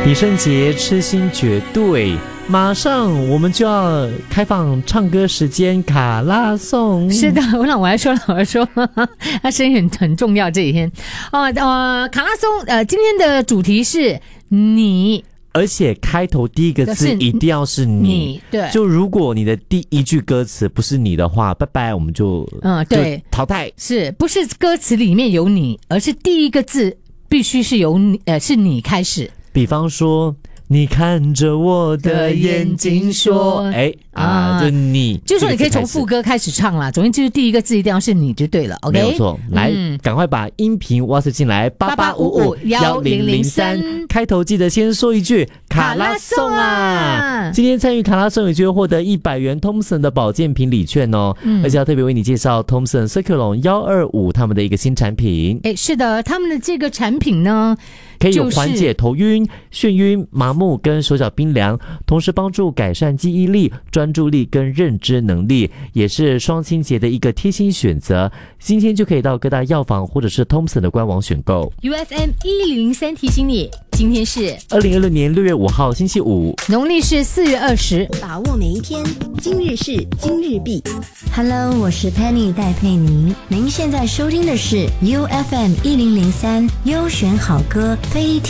李圣杰痴心绝对，马上我们就要开放唱歌时间卡拉颂。 是的，我来说，他声音很重要这几天。卡拉颂，今天的主题是你。 而且开头第一个字一定要是你， 对， 就如果你的第一句歌词不是你的话，拜拜，我们就对， 淘汰。 是不是歌词里面有你，而是第一个字必须是由你，是你开始。 比方说，你看着我的眼睛说，就你， 就是说你可以从副歌开始唱啦。总之就是第一个字一定要是你就对了 ，OK？ 没有错，来，赶快把音频WhatsApp进来，88551003，开头记得先说一句卡拉颂啊！今天参与卡拉颂，有机会获得100元 Thomson 的保健品礼券哦，而且要特别为你介绍 Thomson Circulon 125他们的一个新产品。 是的，他们的这个产品呢， 可以有缓解头晕、眩晕、麻木跟手脚冰凉，同时帮助改善记忆力、专注力跟认知能力，也是双清洁的一个贴心选择。今天就可以到各大药房或者是 Thomson 的官网选购。 UFM 1003提醒你，今天是 2026年6月5号星期五， 农历是4月20， 把握每一天，今日事今日毕。 Hello， 我是 Penny 戴佩妮，您现在收听的是 UFM 1003优选好歌非